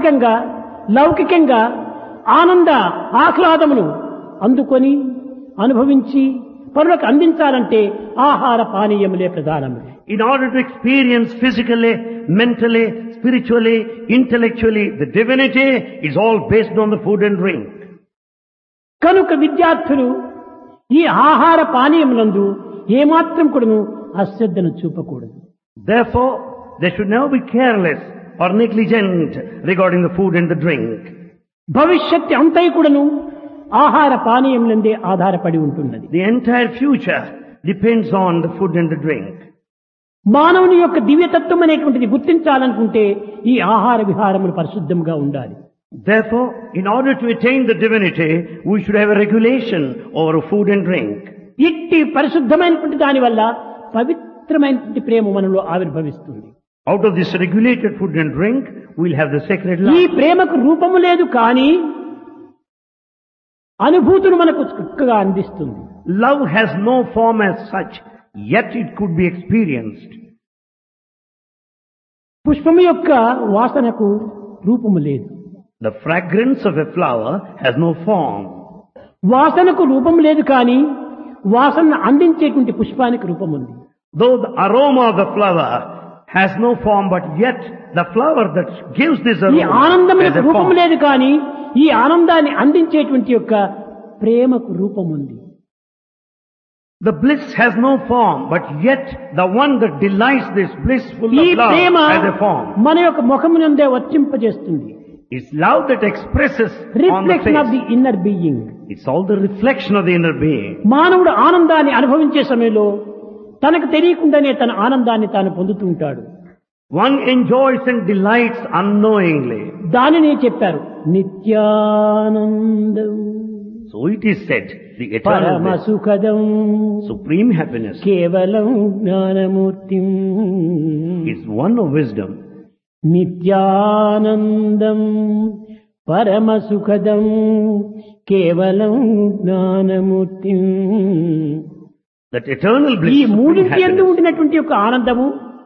సాత్వికంగా లౌకికంగా ఆనంద ఆహ్లాదమును అందుకొని అనుభవించి పరులకు అందించాలంటే ఆహార పానీయములే ప్రధానము. In order to experience physically, mentally, spiritually, intellectually the divinity, is all based on the food and drink. కనుక విద్యార్థులు ఈ ఆహార పానీయములందు ఏమాత్రం కూడాను అశ్రద్ధను చూపకూడదు. Therefore, they should never be careless or negligent regarding the food and the drink. భవిష్యత్తు అంతయు కూడాను ఆహార పానీయములందే ఆధారపడి ఉంటున్నది. The entire future depends on the food and the drink. మానవుని యొక్క దివ్యతత్వం అనేటువంటిది గుర్తించాలనుకుంటే ఈ ఆహార విహారములు పరిశుద్ధంగా ఉండాలి. Therefore, in order to attain the divinity, we should have a regulation over food and drink. ఇట్టి పరిశుద్ధమైనటువంటి దాని వల్ల పవిత్రమైనటువంటి ప్రేమ మనలో ఆవిర్భవిస్తుంది. Out of this regulated food and drink, we'll have the sacred love. ఈ ప్రేమకు రూపము లేదు కానీ అనుభూతులు మనకు చక్కగా అందిస్తుంది. Love has no form as such, yet it could be experienced. పుష్పము యొక్క వాసనకు రూపము లేదు. The fragrance of a flower has no form. వాసనకు రూపం లేదు కానీ వాసనను అందించేటువంటి పుష్పానికి రూపం ఉంది. Though the aroma of the flower has no form, but yet the flower that gives this ఈ aroma ఆనందములకు has a రూపం form. లేదు కానీ ఈ ఆనందాన్ని అందించేటువంటి యొక్క ప్రేమకు రూపం ఉంది. The bliss has no form, but yet the one that delights this blissful ఈ of love Prema has a form. మన యొక్క ముఖమునందే వర్తింపజేస్తుంది. It's love that expresses on the reflection of the face. Inner being. It's all the reflection of the inner being. మానవుడు ఆనందాన్ని అనుభవించే సమయంలో తనకు తెలియకుండానే తన ఆనందాన్ని తాను పొందుతూ ఉంటాడు. One enjoys and delights unknowingly. దానినే చెప్పారు నిత్యానందం So it is said, the eternal పరమ bliss, సుఖదం supreme happiness, కేవలం జ్ఞానమూర్తిం is one of wisdom. నిత్యానందం పరమ సుఖదం కేవలం జ్ఞానమూర్తిం. That eternal ఈ bliss, supreme మూడింటి యందు happiness, ఉండినటువంటి యొక్క ఆనందము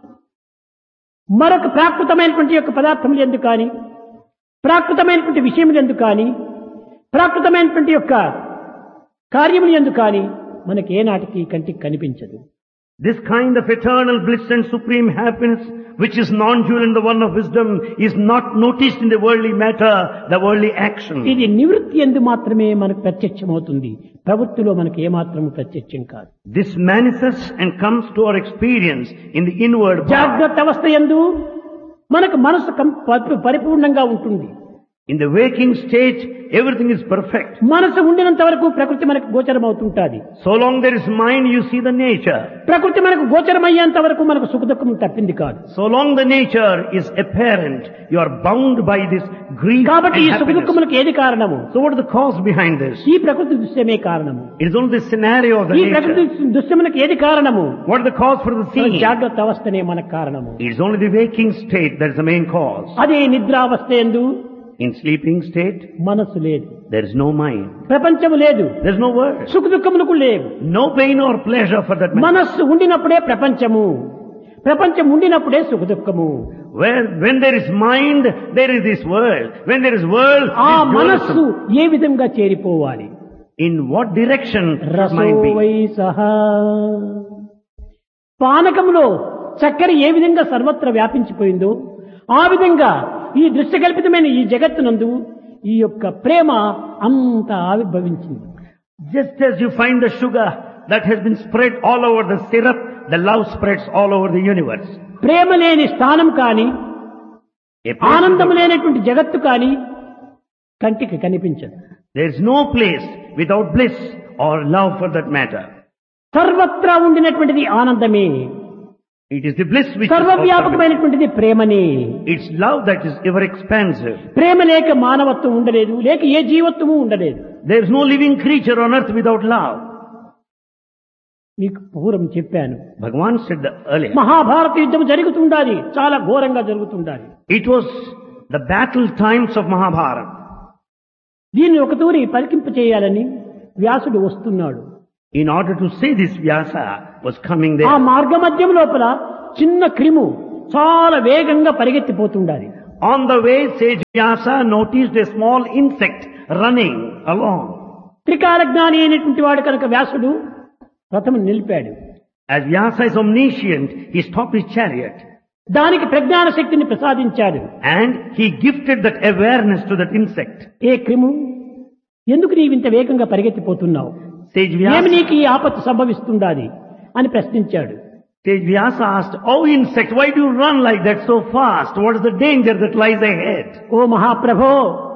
మరొక ప్రాకృతమైనటువంటి యొక్క పదార్థములు ఎందుకు కానీ ప్రాకృతమైనటువంటి విషయములు ఎందుకు కానీ ప్రాకృతమైనటువంటి యొక్క కార్యములు ఎందుకు కానీ మనకి ఏనాటికి కంటికి కనిపించదు. this kind of eternal bliss and supreme happiness, which is non-dual and the one of wisdom, is not noticed in the worldly matter, the worldly action. ఇది నివృత్తి యందు మాత్రమే మనకు ప్రత్యక్షమవుతుంది. ప్రవృత్తిలో మనకు ఏమాత్రము ప్రత్యక్షం కాదు. This manifests and comes to our experience in the inward part. జాగ్రత్త అవస్థ యందు మనకు మనసు పరిపూర్ణంగా ఉంటుంది. In the waking state, everything is perfect. మనసు ఉండినంత వరకు ప్రకృతి మనకు గోచరమవుతుంటాది. So long there is mind, you see the nature. ప్రకృతి మనకు గోచరమయ్యేంత వరకు మనకు సుఖదుఖం తప్పింది కాదు. So long the nature is apparent, you are bound by this grief కాబట్టి and ఈ happiness. సుఖదుఖములకు ఏది కారణము? So what is the cause behind this? ఈ ప్రకృతి దృశ్యమే కారణము. It is only the scenario of the ఈ ప్రకృతి nature. దృశ్యములకు ఏది కారణము? What is the cause for the seeing? జాగ్రత్త అవస్థనే మనకు కారణము. It is only the waking state that is the main cause. అదే నిద్రావస్థ యందు In sleeping state, మనసు లేదు, there is no mind. ప్రపంచము లేదు, There is no word. సుఖ దుఃఖములకు లేవు. No pain or pleasure for that matter. మనస్సు ఉండినప్పుడే ప్రపంచము, ప్రపంచం ఉండినప్పుడే సుఖ దుఃఖము. When there is mind, there is this world. When there is world, ఆ there is మనస్సు dualism. ఏ విధంగా చేరిపోవాలి? In what direction should రసో mind be? Why సహా. పానకములో చక్కెర ఏ విధంగా సర్వత్ర వ్యాపించిపోయిందో ఆ విధంగా ఈ దృశ్యకల్పితమైన ఈ జగత్తునందు ఈ యొక్క ప్రేమ అంత ఆవిర్భవించింది. Just as you find the sugar that has been spread all over the syrup, the love spreads all over the universe. ప్రేమ లేని స్థానం కానీ A place ఆనందం without- లేనటువంటి జగత్తు కానీ కంటికి కనిపించదు. There is no place without bliss or love for that matter. సర్వత్రా ఉండినటువంటిది ఆనందమే, It is the bliss which is సర్వవ్యాపకమైనటువంటిది ప్రేమనే. It's love that is ever expansive. ప్రేమ లేక మానవత్వం ఉండలేదు, లేక ఏ జీవత్వము ఉండలేదు. There is no living creature on earth without love. మీకు పూర్వం చెప్పాను, Bhagavan said earlier. మహాభారత యుద్ధం జరుగుతుండాలి, చాలా ఘోరంగా జరుగుతుండాలి. It was the battle times of Mahabharata. దీన్ని ఒక తూరి పరికింప చేయాలని వ్యాసుడు వస్తున్నాడు. In order to say this, Vyasa was coming ఆ there. మార్గ మధ్యం లోపల చిన్న క్రిము చాలా వేగంగా పరిగెత్తిపోతుండాలి. On the way, sage Vyasa noticed a small insect running along. త్రికాల జ్ఞాని అయినటువంటి వాడు కనుక వ్యాసుడు రథము నిలిపాడు. As Vyasa is omniscient, he stopped his chariot. దానికి ప్రజ్ఞాన శక్తిని ప్రసాదించాడు. And he gifted that awareness to that insect. ఏ క్రిము, ఎందుకు నీవింత వేగంగా పరిగెత్తిపోతున్నావు? Sage ఏమి Vyasa, నీకు ఈ ఆపత్తు సంభవిస్తుండాది అని ప్రశ్నించాడు. Sage Vyasa asked, "Oh insect, why do you run like that so fast? What is the danger that lies ahead?" Oh మహాప్రభో,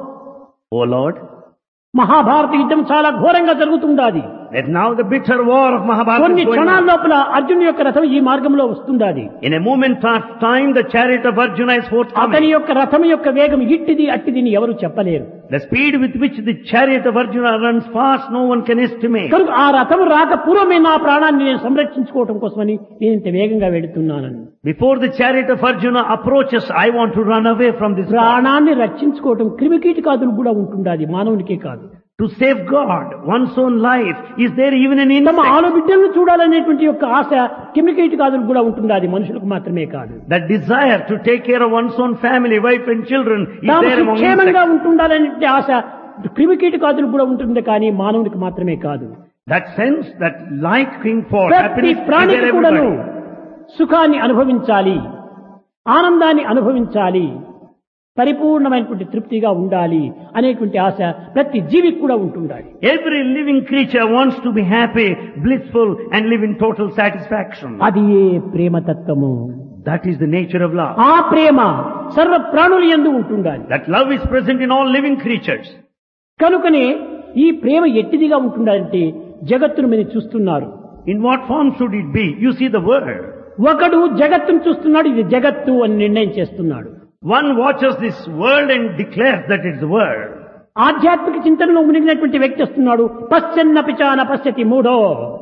O Lord, Mahabharata యుద్ధం చాలా ఘోరంగా జరుగుతుండాది. that now the bitter war of Mahabharata కొన్ని is going క్షణాల on. లోపల అర్జునుడి యొక్క రథం ఈ మార్గంలో వస్తుండాది. In a moment of time, the chariot of Arjuna is అతని forthcoming. యొక్క రథం యొక్క వేగం ఇట్టిది అట్టిదిని ఎవరు చెప్పలేరు. The speed with which the chariot of Arjuna runs fast, no one can estimate. కనుక ఆ రథం రాక పూర్వమే నా ప్రాణాన్ని నేను సంరక్షించుకోవటం కోసమని నేను ఇంత వేగంగా వెడుతున్నానని. Before the chariot of Arjuna approaches, I want to run away from this war. ప్రాణాన్ని రక్షించుకోవటం క్రిమికీటకాదులు కూడా ఉంటుండాది, మానవునికే కాదు. To safeguard one's own life, is there even an తమ insect? ఆడబిడ్డలను చూడాలనేటువంటి యొక్క ఆశ క్రిమికీటకాదులు కూడా ఉంటుండాది, మనుషులకు మాత్రమే కాదు. That desire to take care of one's own family, wife and children is తాము there among క్షేమంగా insects. ఉంటుండాలనే ఆశ క్రిమికీటకాదులు కూడా ఉంటుంది, కానీ మానవునికి మాత్రమే కాదు. That sense, that liking for ప్రతి happiness is ప్రాణికి there కూడాను everybody. సుఖాన్ని అనుభవించాలి, ఆనందాన్ని అనుభవించాలి, పరిపూర్ణమైనటువంటి తృప్తిగా ఉండాలి అనేటువంటి ఆశ ప్రతి జీవికి కూడా ఉంటుండాలి. Every living creature wants to be happy, blissful and live in total satisfaction. అది ఏ ప్రేమతత్వము. That is the nature of love. ఆ ప్రేమ సర్వ ప్రాణుల యందు ఉంటుండాలి. That love is present in all living creatures. కనుకనే ఈ ప్రేమ ఎట్టిదిగా ఉంటుండాలంటే జగత్తును మీరు చూస్తున్నారు. In what form should it be? You see the world. ఒకడు జగత్తును చూస్తున్నాడు, ఇది జగత్తు అని నిర్ణయం చేస్తున్నాడు. One watches this world and declares that it's the world. ఆధ్యాత్మిక చింతనలో మునిగినటువంటి వ్యక్తి వస్తున్నాడు, పశ్చన్న పిచాన పశ్యతి మూఢో.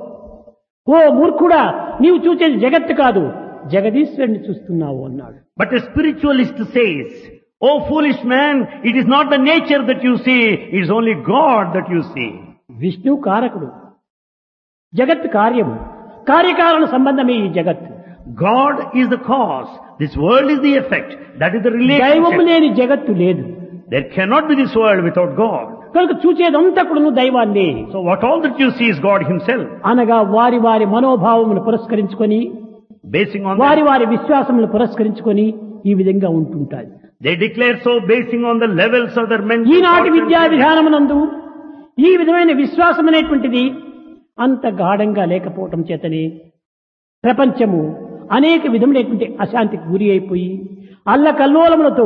ఓ మూర్ఖుడా, నీవు చూసేది జగత్తు కాదు, జగదీశ్వరుని చూస్తున్నావు అన్నాడు. But a spiritualist says, "Oh foolish man, it is not the nature that you see, it is only God that you see." Vishnu కారకుడు, జగత్ కార్యము, కార్యకారణ సంబంధమే ఈ జగత్తు. God is the cause. This world is the effect. That is the దైవము relationship. లేని జగత్తు లేదు. There cannot be this world without God. కనుక చూచేదంతా కూడాను దైవాన్ని. So what all that you see is God himself. అనగా వారి వారి మనోభావమును పురస్కరించుకొని, Basing on వారి that, వారి విశ్వాసములను పురస్కరించుకొని ఈ విధంగా ఉంటుంటాయి. they declare so basing on the levels of their mental ఈనాటి thoughts and విద్యా feelings. విధానమునందు ఈ విధమైన విశ్వాసం అనేటువంటిది అంత గాఢంగా లేకపోవటం చేతనే ప్రపంచము అనేక విధములైనటువంటి అశాంతికి గురి అయిపోయి అల్లకల్లోలములతో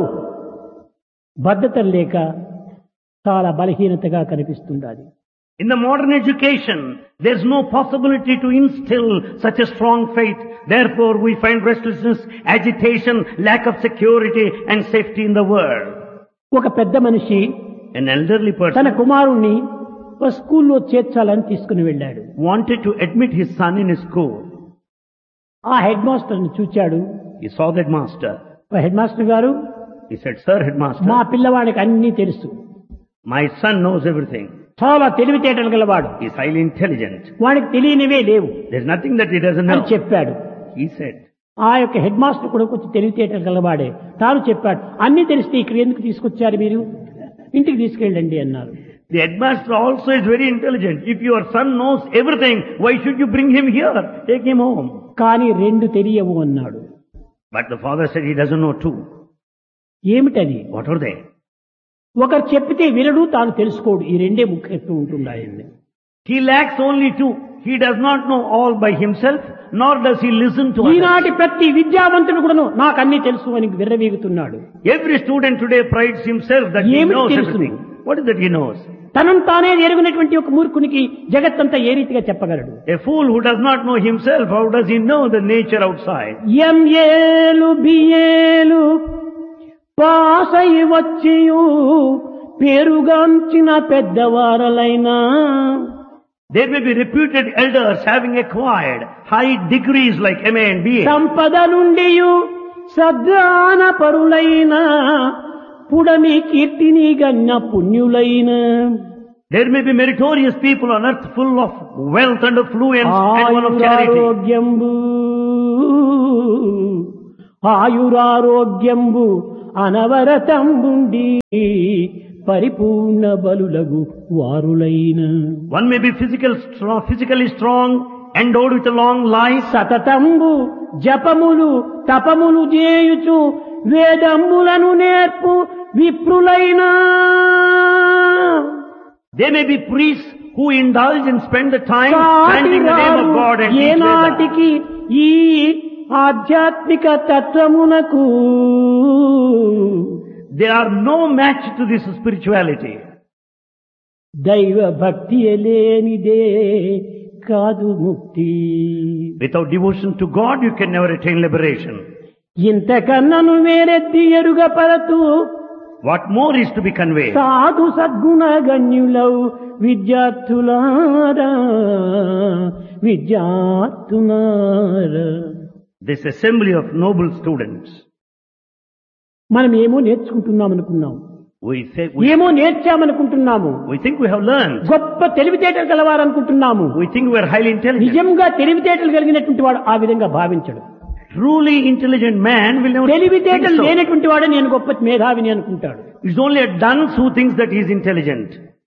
బద్ధతం లేక చాలా బలహీనతగా కనిపిస్తుండాలి. In the modern education, there's no possibility to instill such a strong faith. Therefore, we find restlessness, agitation, lack of security and safety in the world. ఒక పెద్ద మనిషి An elderly తన person కుమారుణ్ణి ఒక స్కూల్లో చేర్చాలని తీసుకుని వెళ్ళాడు. wanted to admit his son in his school. ఆ హెడ్ మాస్టర్ని చూచాడు. He saw that master. Head master గారు, He said, "Sir, headmaster, మా పిల్లవాడికి అన్నీ తెలుసు, my son knows everything. చాలా తెలివితేటలు గలవాడు, He is highly intelligent. వాడికి తెలియనివే లేవు There's nothing that he doesn't అని know." చెప్పాడు. He said, ఆ యొక్క హెడ్ మాస్టర్ కూడా కొంచెం తెలివితేటలు గలవాడే. తాను చెప్పాడు, అన్ని తెలిస్తే ఇక్కడ ఎందుకు తీసుకొచ్చారు మీరు, ఇంటికి తీసుకెళ్ళండి అన్నారు. the headmaster also is very intelligent. If your son knows everything, why should you bring him here? Take him home. కానీ రెండు తెలియవు అన్నాడు. But the father said he doesn't know two. ఏమిటది? What are they? ఒకరు చెప్పితే వినడు, తాను తెలుసుకోడు. ఈ రెండే ముఖ్యత్వం ఉంటున్నాయండి. He lacks only two. He does not know all by himself, nor does he listen to others. ఈనాటి ప్రతి విద్యావంతుడు కూడాను నాకు అన్ని తెలుసు అని విర్రవీగుతున్నాడు. Every student today prides himself that he ఏమిటి knows తెలుసు? everything. What is that he knows? తనను తానే ఎరుగునటువంటి ఒక మూర్ఖునికి జగత్తంతా ఏ రీతిగా చెప్పగలడు? A fool who does not know himself, how does he know the nature outside? ఎంఏలు బిఏలు పాసై వచ్చియు పేరుగాంచిన పెద్దవారలైనా, There may be reputed elders having acquired high degrees like MA and BA. సంపద నుండియు సద్దాన పరులైన పుడమి కీర్తిని గన్న పుణ్యులైన, There may be meritorious people on earth full of wealth and affluence and one of charity. ఆయురారోగ్యంబు అనవరతంబుండి పరిపూర్ణ బలులగు వారులైన. One may be physically strong, endowed with a long life. సతతంబు జపములు తపములు చేయుచు వేదములను నేర్పు విప్రులైన. They may be priests who indulge and spend the time chanting the name of God and teach Vedas. ఏనాటికి ఈ ఆధ్యాత్మిక తత్వమునకు They are no match to this spirituality. దైవ భక్తి లేనిదే కాదు ముక్తి. Without devotion to God, you can never attain liberation. ఇంతకన్నను వేరెత్తి ఎరుగపరతు What more is to be conveyed? సాధు సద్గుణ గణ్యులౌ విద్యార్థులారా విద్యార్థులారా. This assembly of noble students. మనం ఏమో నేర్చుకుంటున్నాం అనుకున్నాం, We ఏమో నేర్చామనుకుంటున్నాము, think we have learned. గొప్ప తెలివితేటలు కలవారనుకుంటున్నాము. We think we are highly intelligent. నిజంగా తెలివితేటలు కలిగినటువంటి వాడు ఆ విధంగా భావించడు. Truly intelligent man will never think తెలివితేటలు so. లేనటువంటి వాడే నేను గొప్ప మేధావిని అనుకుంటాడు. It's only a dunce who thinks that he is intelligent.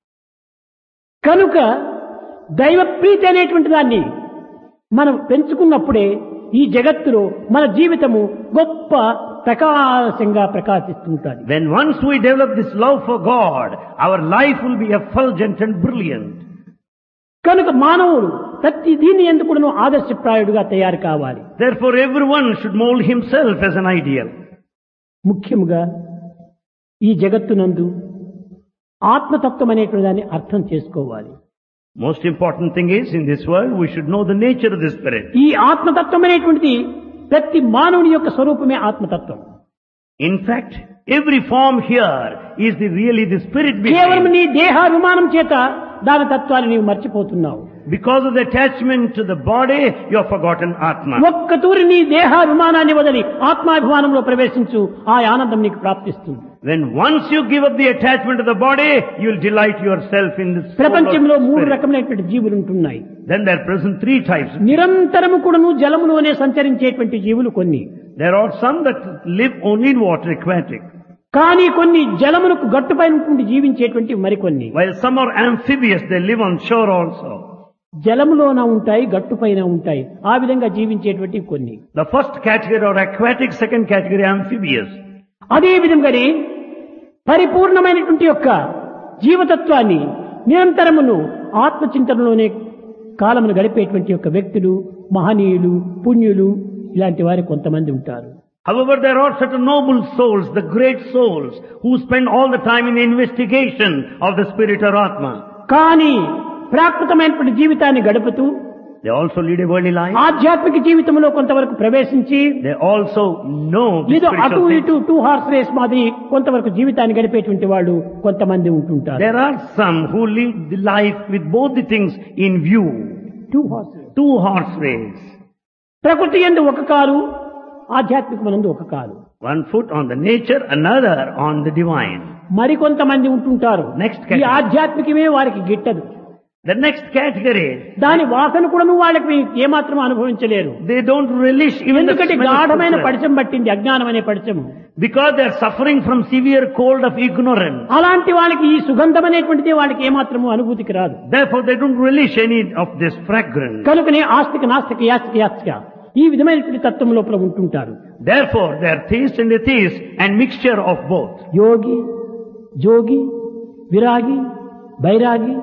కనుక దైవ ప్రీతి అనేటువంటి దాన్ని మనం పెంచుకున్నప్పుడే ఈ జగత్తులో మన జీవితము గొప్ప ప్రకాశంగా ప్రకాశిస్తుంటుంది. When once we develop this love for God, our life will be effulgent and brilliant. కనుక మానవుడు ప్రతి దీన్ని ఎందుకు ఆదర్శప్రాయుడుగా తయారు కావాలి. Therefore everyone should mold himself as an ideal. ముఖ్యముగా ఈ జగత్తునందు ఆత్మతత్వం అనేటువంటి దాన్ని అర్థం చేసుకోవాలి. Most important thing is, in this world, we should know the nature of the spirit. ఈ ఆత్మతత్వం అనేటువంటిది ప్రతి మానవుని యొక్క స్వరూపమే ఆత్మతత్వం. In fact, every form here is really the spirit కేవలం behind. నీ దేహాభిమానం చేత దాని తత్వాన్ని నీవు మర్చిపోతున్నావు. Because of the attachment to the body, you have forgotten Atma. ఒక్క తూరి నీ దేహాభిమానాన్ని వదిలి ఆత్మాభిమానంలో ప్రవేశించు, ఆ ఆనందం నీకు ప్రాప్తిస్తుంది. When once you give up the attachment to the body, you will delight yourself in the soul of ప్రపంచంలో మూడు spirit. రకమైనటువంటి జీవులు ఉంటున్నాయి. Then there are present three types. నిరంతరము కూడాను జలములోనే సంచరించేటువంటి జీవులు కొన్ని. There are some that live only in water, aquatic. కానీ కొన్ని జలమునకు గట్టుపైన జీవించేటువంటి మరికొన్ని. While some are amphibious, they live on shore also. జలములోన ఉంటాయి, గట్టుపైన ఉంటాయి. ఆ విధంగా జీవించేటువంటి కొన్ని. The first category are aquatic, second category amphibious. అదే విధంగానే పరిపూర్ణమైనటువంటి యొక్క జీవతత్వాన్ని నిరంతరమును ఆత్మచింతనలోనే కాలమును గడిపేటువంటి యొక్క వ్యక్తులు, మహనీయులు, పుణ్యులు ఇలాంటి వారు కొంతమంది ఉంటారు. However, there are certain noble souls, the great souls, who spend all the time in the investigation of the spirit or Atma. కానీ ప్రాకృతమైనటువంటి జీవితాన్ని గడుపుతూ They also lead a worldly life. ఆధ్యాత్మిక జీవితంలో కొంతవరకు ప్రవేశించి They also know the ఏదో అటు spiritual ఇటు things. 2 హార్స్ రేస్ మాదిరి కొంతవరకు జీవితాన్ని గడిపేటువంటి వాళ్ళు కొంతమంది ఉంటుంటారు. There are some who live the life with both the things in view. 2 horse race. 2 horse race. ప్రకృతి యందు ఒక కాలు, ఆధ్యాత్మికమనందు ఒక కాలు. One foot on the nature, another on the divine. మరికొంతమంది ఉంటుంటారు. Next ఈ category. ఆధ్యాత్మికమే వారికి గిట్టదు. The next category, దాని వాసన కూడా వాళ్ళకి ఏమాత్రం అనుభవించలేరు. they don't relish even the ఎందుకంటే smell of గాఢమైన food. పడిచం పట్టింది, అజ్ఞానం అనే పడిచము. Because they are suffering from severe cold of ignorance. అలాంటి వాళ్ళకి ఈ సుగంధం అనేటువంటిది వాళ్ళకి ఏమాత్రము అనుభూతికి రాదు. Therefore they don't relish any of this fragrance. కనుకనే ఆస్తిక నాస్తిక యాస్తిక యాస్తిక ఈ విధమైనటువంటి తత్వం లోపల ఉంటుంటారు. Therefore they are theist and atheist and mixture of both. యోగి, జోగి, విరాగి, బైరాగి,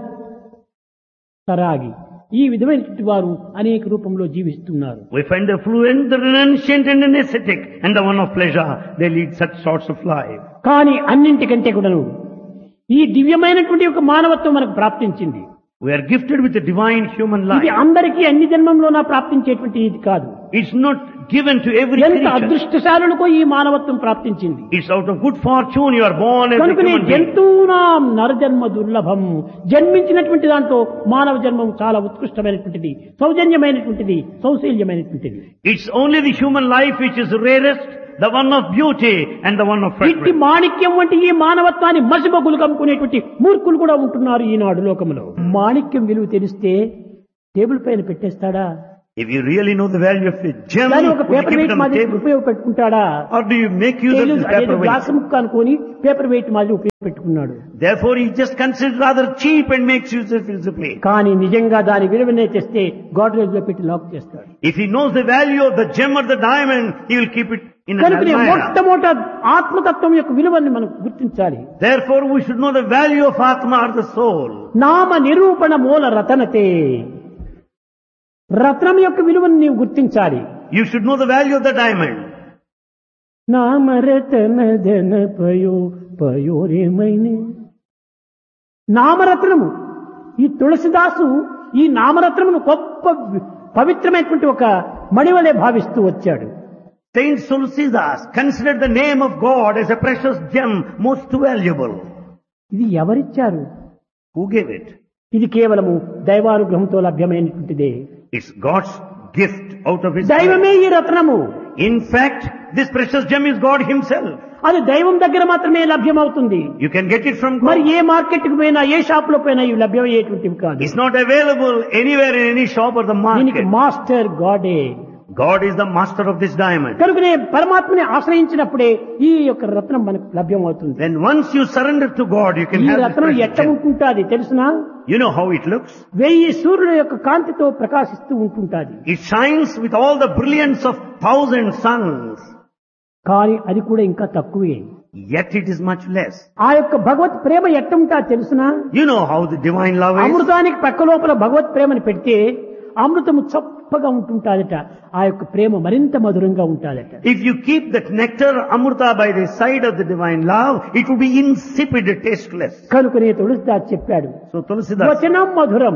సరాగి ఈ విధమైనటువంటి వారు అనేక రూపంలో జీవిస్తున్నారు. We find the fluent, the renunciant and an ascetic and the one of pleasure. They lead such sorts of life. కానీ అన్నింటికంటే కూడాను ఈ దివ్యమైనటువంటి ఒక మానవత్వం మనకు ప్రాప్తించింది. We are gifted with the divine human ఇది life. అందరికీ అన్ని జన్మంలోనా ప్రాప్తించేటువంటి ఇది కాదు. It's not given to every ఎంత creature. అదృష్టశాలులకో ఈ మానవత్వం ప్రాప్తించింది. It's out of good fortune you are born as a కనుకనే human being. జంతువునాం నరజన్మ దుర్లభం. జన్మించినటువంటి దాంట్లో మానవ జన్మం చాలా ఉత్కృష్టమైనటువంటిది, సౌజన్యమైనటువంటిది, సౌశీల్యమైనటువంటిది. It's only the human life which is rarest, the one of beauty and the one of ఇట్టి fragrance. మాణిక్యం వంటి ఈ మానవత్వాన్ని మసిబొగ్గులు కమ్ముకునేటువంటి మూర్ఖులు కూడా ఉంటున్నారు ఈనాడు లోకంలో. మాణిక్యం విలువ తెలిస్తే టేబుల్ పైన పెట్టేస్తాడా? If you really know the value of a gem, దాని ఒక would you paper keep it wait on the మాదిరి table? ఉపయోగపెట్టుకుంటాడా? Or do you make use of this paperweight? Glass ముక్క అనుకొని పేపర్ వెయిట్ మాదిరి ఉపయోగపెట్టుకున్నాడు. Therefore, he just considers it rather cheap and makes use of it plate. కానీ నిజంగా దాని విలువనే తెస్తే గాడ్రేజ్ లో పెట్టి లాక్ చేస్తాడు. If he knows the value of the gem or the diamond, he will keep it in an కనుక almirah. మొట్టమొదట ఆత్మతత్వం యొక్క విలువని మనం గుర్తించాలి. Therefore, we should know the value of Atma or the soul. నామ నిరూపణ మూల రతనతే. రత్నం యొక్క విలువను నీవు గుర్తించాలి. You should know the value of the diamond. నామరతన ధన పయోరేమైనే. నామరత్నము. ఈ తులసిదాసు ఈ నామరత్నమును గొప్ప పవిత్రమైనటువంటి ఒక మణివలే భావిస్తూ వచ్చాడు. Saint Tulsidas considered the name of God as a precious gem, most valuable. ఇది ఎవరిచ్చారు? Who gave it? ఇది కేవలము దైవానుగ్రహంతో లభ్యమైనటువంటిదే. It's God's gift out of His దైవమే ఈ రత్నము. In fact, this precious gem is God Himself. అది దైవం దగ్గర మాత్రమే లభ్యమవుతుంది. You can get it from మరి God. ఏ మార్కెట్ కు పోయినా ఏ షాప్ లో పోయినా ఇవి లభ్యమయ్యేటువంటివి కాదు. It's not available anywhere in any shop or the దీనికి market. Master గాడే. God is the master of this diamond. కనుకనే పరమాత్మని ఆశ్రయించినప్పుడే ఈ యొక్క రత్నం మనకు లభ్యమవుతుంది. Then once you surrender to God, you can ఈ have this రత్నం precious ఎట్లా gem. ఉంటుంటాది తెలుసునా? You know how it looks? 1000 సూర్యుల యొక్క కాంతితో ప్రకాశిస్తూ ఉంటుంటాది. It shines with all the brilliance of 1000 suns. కానీ అది కూడా ఇంకా తక్కువే. Yet it is much less. ఆ యొక్క భగవత్ ప్రేమ ఎట్టుంటా తెలుసునా? You know how the divine love is? అమృతానికి పక్క లోపల భగవత్ ప్రేమని పెడితే అమృతము చప్పగా ఉంటుంటాదట. ఆ యొక్క ప్రేమ మరింత మధురంగా ఉంటాదట. If you keep that nectar, Amrita, by the side of the divine love, it will be insipid, tasteless. కనుకనే తులసిదాస్ చెప్పాడు, So Tulsidas, వచనం మధురం,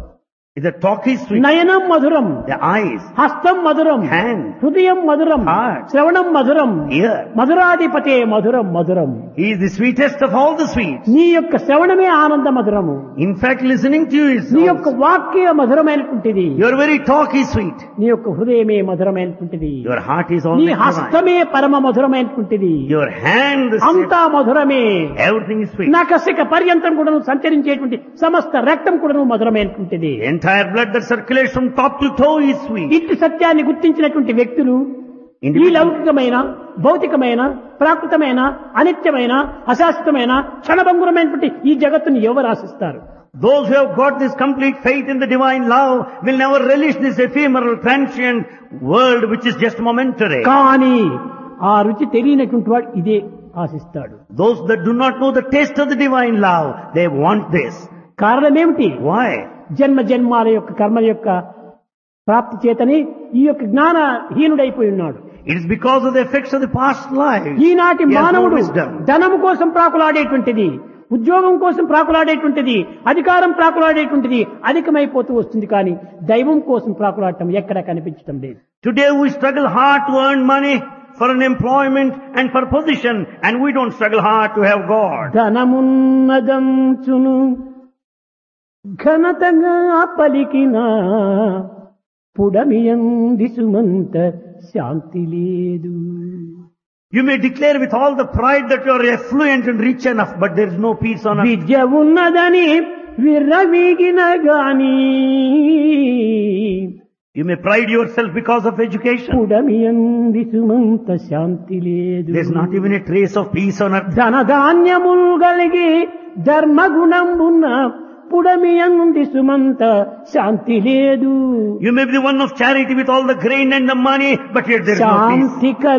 the talk is sweet, నయనం మధురం, the eyes, హస్తం మధురం, hand, హృదయం మధురం, heart, శ్రవణం మధురం, ear. మధురాధిపతే మధురం మధురం. He is the sweetest of all the sweets. నీ యొక్క శ్రవణమే ఆనంద మధురము. In fact, listening to you is నీ యొక్క వాక్య మధురమైనటువంటిది. your very talk is sweet. నీ యొక్క హృదయమే మధురమైనటువంటిది. Your heart is నీ always divine. హస్తమే పరమ మధురమైనటువంటిది. Your hand, the అంతా మధురమే. everything is sweet. నకసిక పర్యంతం కూడా సంచరించేటువంటి సమస్త రక్తం కూడా మధురమైనటువంటిది. The entire blood that circulates from top to toe is sweet. ఇట్టి సత్యాన్ని గుర్తించినటువంటి వ్యక్తులు ఈ Individual. లౌకికమైన, భౌతికమైన, ప్రాకృతమైన, అనిత్యమైన, అశాశ్వతమైన, క్షణభంగురమైనటువంటి ఈ జగత్తుని ఎవరు ఆశిస్తారు? Those who have got this complete faith in the divine love will never relish this ephemeral, transient world which is just momentary. కానీ ఆ రుచి తెలియనటువంటి వాడు ఇదే ఆశిస్తాడు. Those that do not know the taste of the divine love, they want this. కారణం ఏమిటి? Why? జన్మ జన్మాల యొక్క కర్మల యొక్క ప్రాప్తి చేతని ఈ యొక్క జ్ఞానహీనుడైపోయి ఉన్నాడు. It is because of the effects of the past lives. ఈనాటి He has no మానవుడు wisdom. ధనము కోసం ప్రాకులాడేటువంటిది, ఉద్యోగం కోసం ప్రాకులాడేటువంటిది, అధికారం ప్రాకులాడేటువంటిది అధికమైపోతూ వస్తుంది. కానీ దైవం కోసం ప్రాకులాడటం ఎక్కడ కనిపించడం లేదు. Today we struggle hard to earn money for an employment and for position, and we don't struggle hard to have God. ధనమున్నదంచును ఘనతగా పలికిన పుడమియంది సుమంత శాంతి లేదు. You may declare with all the pride that you are affluent and rich enough, but there is no peace on earth. విద్య ఉన్నదని విర్రవీగిన గాని You may pride yourself because of education. పుడమియంది Sumantha శాంతి లేదు. There is not even a trace of peace on earth. ధనధాన్యములు కలిగి ధర్మగుణంబున్న పుడమియంది సుమంత శాంతి లేదు. You may be the one of charity with all the grain and the money, but yet there is no peace. Shanti